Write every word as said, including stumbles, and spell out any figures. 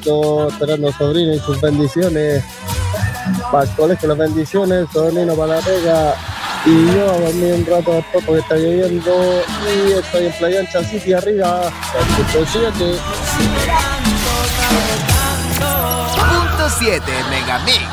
rato esperando a sobrino y sus bendiciones. Para el colegio las bendiciones, sobrino para la pega. Y yo a dormir un rato después porque está lloviendo. Y estoy en Playa Ancha City arriba. Punto siete. Punto siete Megamix.